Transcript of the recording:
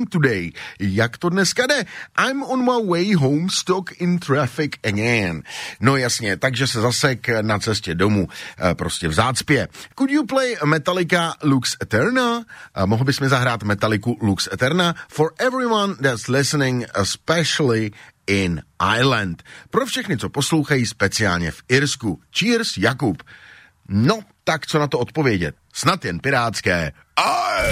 today? Jak to dneska jde? I'm on my way home, stuck in traffic again. No jasně, takže se zasek na cestě domů, prostě v zácpě. Could you play Metallica Lux Eterna? Mohl bys mi zahrát Metalliku Lux Eterna? For everyone that's listening, especially in Ireland. Pro všechny, co poslouchají speciálně v Irsku. Cheers, Jakub. No, tak co na to odpovědět? Snad jen pirátské.